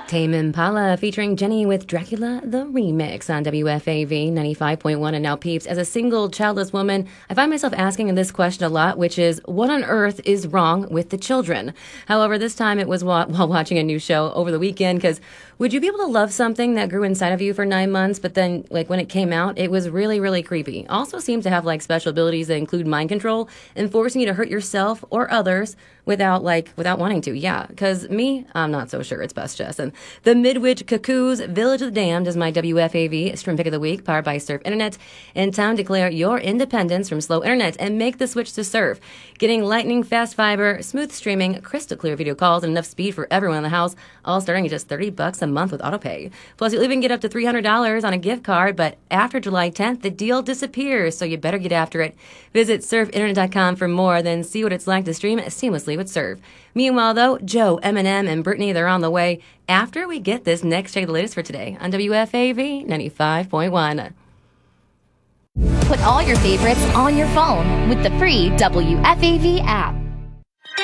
Tame Impala featuring Jenny with Dracula the Remix on WFAV 95.1. And now, peeps, as a single childless woman, I find myself asking this question a lot, which is, what on earth is wrong with the children? However, this time it was while watching a new show over the weekend, because would you be able to love something that grew inside of you for 9 months, but then, like, when it came out, it was really, really creepy? Also seems to have, like, special abilities that include mind control and forcing you to hurt yourself or others without wanting to. Yeah, because me, I'm not so sure it's best, Jess. And the Midwich Cuckoos, Village of the Damned is my WFAV stream pick of the week, powered by Surf Internet. In time, declare your independence from slow internet and make the switch to Surf. Getting lightning fast fiber, smooth streaming, crystal clear video calls, and enough speed for everyone in the house, all starting at just $30 a month with AutoPay. Plus, you'll even get up to $300 on a gift card, but after July 10th, the deal disappears, so you better get after it. Visit surfinternet.com for more, then see what it's like to stream seamlessly with Surf. Meanwhile, though, Joe, Eminem, and Brittany, they're on the way after we get this next check of the latest for today on WFAV 95.1. Put all your favorites on your phone with the free WFAV app.